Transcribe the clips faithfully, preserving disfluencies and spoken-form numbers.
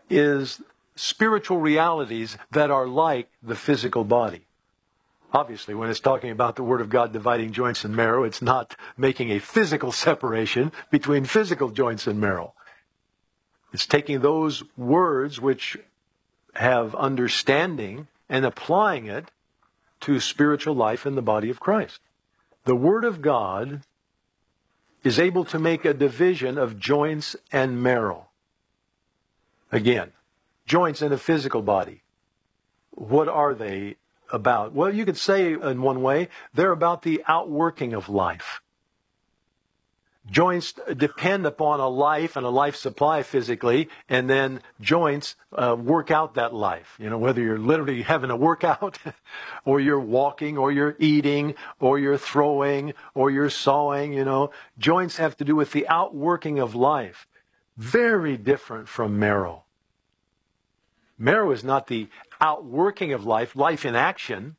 is spiritual realities that are like the physical body. Obviously, when it's talking about the Word of God dividing joints and marrow, it's not making a physical separation between physical joints and marrow. It's taking those words which have understanding and applying it to spiritual life in the body of Christ. The Word of God is able to make a division of joints and marrow. Again, joints in a physical body. What are they about? Well, you could say in one way, they're about the outworking of life. Joints depend upon a life and a life supply physically, and then joints uh, work out that life. You know, whether you're literally having a workout, or you're walking, or you're eating, or you're throwing, or you're sawing, you know. Joints have to do with the outworking of life. Very different from marrow. Marrow is not the outworking of life, life in action.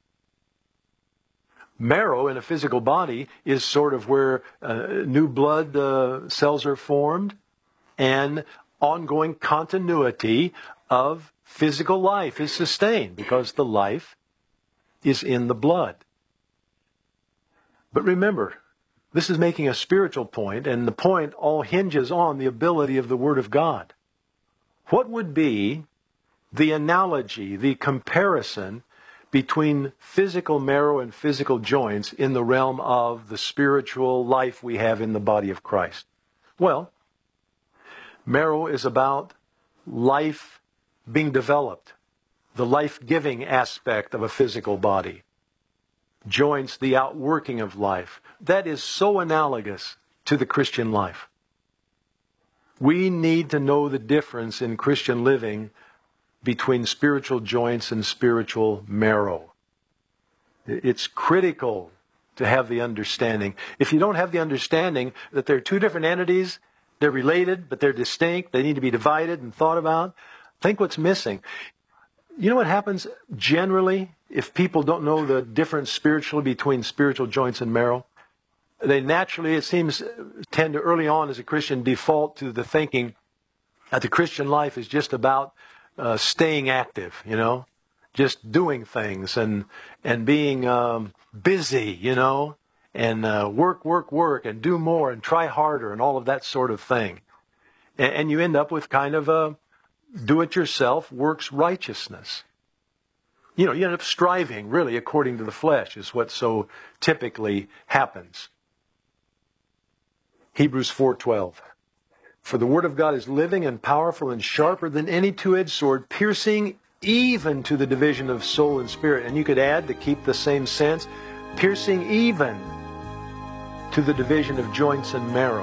Marrow in a physical body is sort of where uh, new blood uh, cells are formed and ongoing continuity of physical life is sustained because the life is in the blood. But remember, this is making a spiritual point, and the point all hinges on the ability of the Word of God. What would be the analogy, the comparison between physical marrow and physical joints in the realm of the spiritual life we have in the body of Christ? Well, marrow is about life being developed, the life-giving aspect of a physical body. Joints, the outworking of life. That is so analogous to the Christian life. We need to know the difference in Christian living between spiritual joints and spiritual marrow. It's critical to have the understanding. If you don't have the understanding that they're two different entities, they're related, but they're distinct, they need to be divided and thought about, think what's missing. You know what happens generally if people don't know the difference spiritually between spiritual joints and marrow? They naturally, it seems, tend to early on as a Christian default to the thinking that the Christian life is just about Uh, staying active, you know, just doing things and and being um, busy, you know, and uh, work, work, work, and do more and try harder and all of that sort of thing. And, and you end up with kind of a do-it-yourself works righteousness. You know, you end up striving, really, according to the flesh is what so typically happens. Hebrews four twelve. For the Word of God is living and powerful and sharper than any two-edged sword, piercing even to the division of soul and spirit. And you could add, to keep the same sense, piercing even to the division of joints and marrow.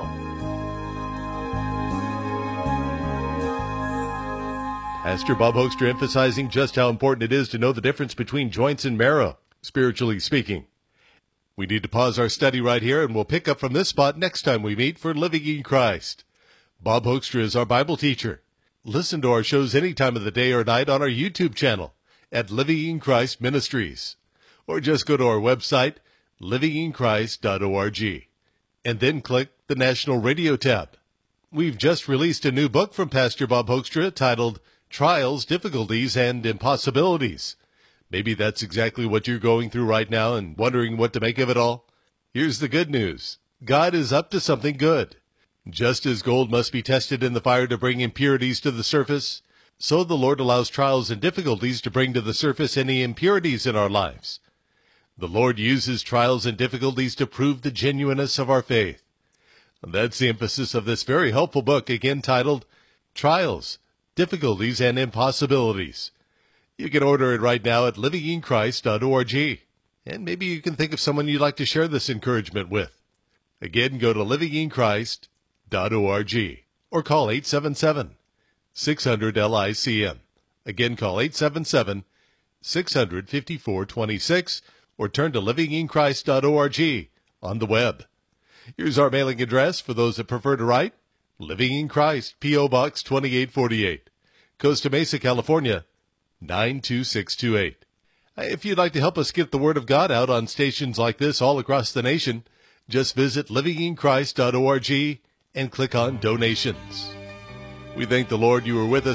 Pastor Bob Hoekstra emphasizing just how important it is to know the difference between joints and marrow, spiritually speaking. We need to pause our study right here, and we'll pick up from this spot next time we meet for Living in Christ. Bob Hoekstra is our Bible teacher. Listen to our shows any time of the day or night on our YouTube channel at Living in Christ Ministries. Or just go to our website, living in christ dot org, and then click the National Radio tab. We've just released a new book from Pastor Bob Hoekstra titled Trials, Difficulties, and Impossibilities. Maybe that's exactly what you're going through right now and wondering what to make of it all. Here's the good news. God is up to something good. Just as gold must be tested in the fire to bring impurities to the surface, so the Lord allows trials and difficulties to bring to the surface any impurities in our lives. The Lord uses trials and difficulties to prove the genuineness of our faith. And that's the emphasis of this very helpful book, again titled Trials, Difficulties, and Impossibilities. You can order it right now at living in christ dot org. And maybe you can think of someone you'd like to share this encouragement with. Again, go to living in christ dot org or call eight seven seven, six hundred, L I C M. Again, call eight seven seven, six hundred, five four two six or turn to living in christ dot org on the web. Here's our mailing address for those that prefer to write. Living in Christ, P O. Box twenty-eight forty-eight, Costa Mesa, California, nine two six two eight. If you'd like to help us get the Word of God out on stations like this all across the nation, just visit living in christ dot org and click on Donations. We thank the Lord you were with us